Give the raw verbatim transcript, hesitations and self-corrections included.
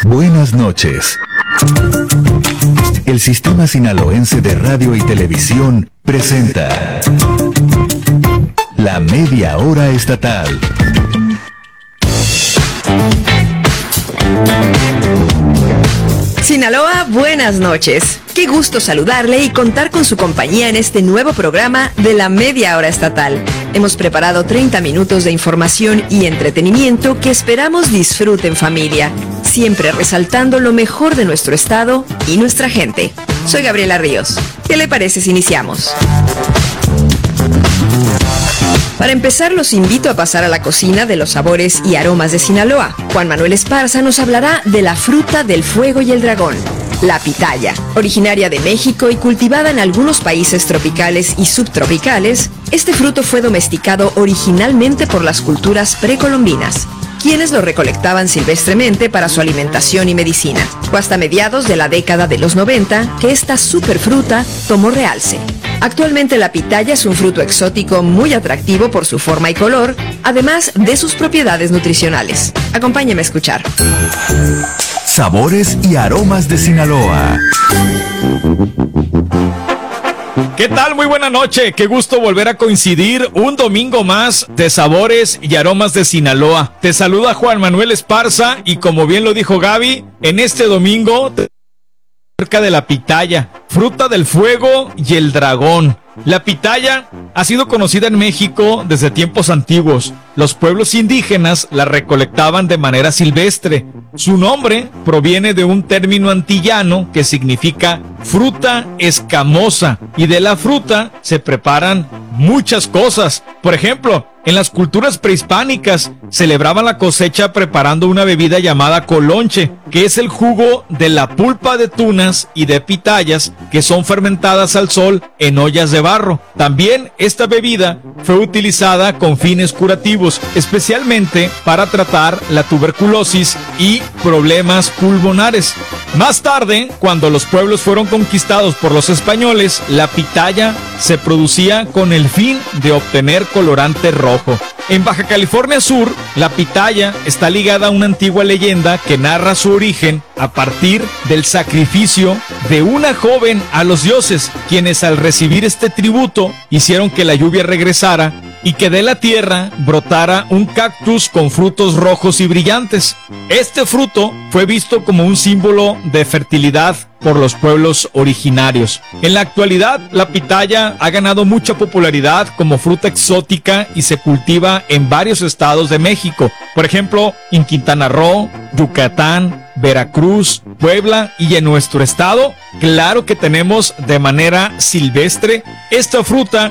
Buenas noches. El Sistema Sinaloense de Radio y Televisión presenta La Media Hora Estatal. Sinaloa, buenas noches. Qué gusto saludarle y contar con su compañía en este nuevo programa de la Media Hora Estatal. Hemos preparado treinta minutos de información y entretenimiento que esperamos disfruten familia, siempre resaltando lo mejor de nuestro estado y nuestra gente. Soy Gabriela Ríos. ¿Qué le parece si iniciamos? Para empezar, los invito a pasar a la cocina de los sabores y aromas de Sinaloa. Juan Manuel Esparza nos hablará de la fruta del fuego y el dragón, la pitaya. Originaria de México y cultivada en algunos países tropicales y subtropicales, este fruto fue domesticado originalmente por las culturas precolombinas, quienes lo recolectaban silvestremente para su alimentación y medicina. Fue hasta mediados de la década de los noventa que esta superfruta tomó realce. Actualmente la pitaya es un fruto exótico muy atractivo por su forma y color, además de sus propiedades nutricionales. Acompáñeme a escuchar. Sabores y aromas de Sinaloa. ¿Qué tal? Muy buena noche. Qué gusto volver a coincidir un domingo más de Sabores y Aromas de Sinaloa. Te saluda Juan Manuel Esparza y como bien lo dijo Gaby, en este domingo acerca de la pitaya, fruta del fuego y el dragón. La pitaya ha sido conocida en México desde tiempos antiguos. Los pueblos indígenas la recolectaban de manera silvestre. Su nombre proviene de un término antillano que significa fruta escamosa, y de la fruta se preparan muchas cosas. Por ejemplo, en las culturas prehispánicas celebraban la cosecha preparando una bebida llamada colonche, que es el jugo de la pulpa de tunas y de pitayas que son fermentadas al sol en ollas de barro. También esta bebida fue utilizada con fines curativos, especialmente para tratar la tuberculosis y problemas pulmonares. Más tarde, cuando los pueblos fueron conquistados por los españoles, la pitaya se producía con el fin de obtener colorante rojo. En Baja California Sur, la pitaya está ligada a una antigua leyenda que narra su origen a partir del sacrificio de una joven a los dioses, quienes al recibir este tributo hicieron que la lluvia regresara y que de la tierra brotara un cactus con frutos rojos y brillantes. Este fruto fue visto como un símbolo de fertilidad por los pueblos originarios. En la actualidad, la pitaya ha ganado mucha popularidad como fruta exótica y se cultiva en varios estados de México. Por ejemplo, en Quintana Roo, Yucatán, Veracruz, Puebla y en nuestro estado, claro que tenemos de manera silvestre esta fruta